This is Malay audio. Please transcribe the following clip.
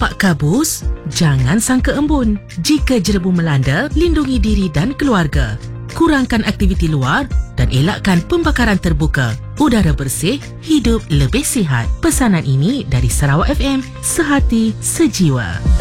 Nampak kabus? Jangan sangka embun. Jika jerebu melanda, lindungi diri dan keluarga. Kurangkan aktiviti luar dan elakkan pembakaran terbuka. Udara bersih, hidup lebih sihat. Pesanan ini dari Sarawak FM, sehati, sejiwa.